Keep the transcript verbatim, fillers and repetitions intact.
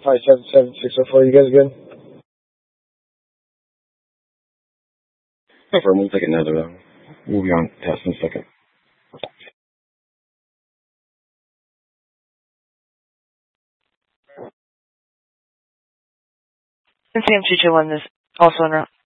five seven seven six oh four. You guys good? Confirm. We'll take another. Uh, we'll be on test in a second. C M two two one is also en route.